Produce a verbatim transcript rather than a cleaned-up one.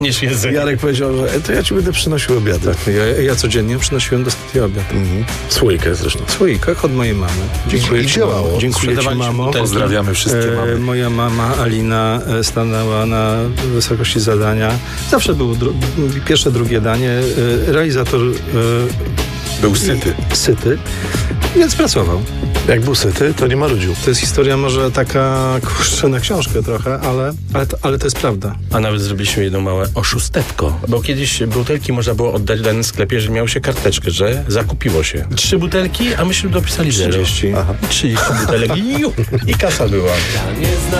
niż jedzenie. Jarek powiedział, że e, to ja ci będę przynosił obiady. Tak, ja, ja codziennie przynosiłem do studia obiad. Mhm. Słoikę zresztą. W słoikach od mojej mamy. Dziękuję I ci, działało. mamo. Dziękuję ci, Sprzedawaliśmy mamo. butelki. Pozdrawiamy wszystkie E, mamy. moja mama Alina e, stanęła na wysokości zadania. Zawsze było dru- pierwsze, drugie danie. E, realizator e, Był syty. syty, więc pracował. Jak był syty, to nie marudził. To jest historia może taka, kurczę, na książkę trochę, ale, ale, to, ale to jest prawda. A nawet zrobiliśmy jedno małe oszustewko. Bo kiedyś butelki można było oddać w danym sklepie, że miało się karteczkę, że zakupiło się. Trzy butelki, a myśmy dopisali zero. trzydzieści. Aha. trzydzieści butelek i, ju, i kasa była.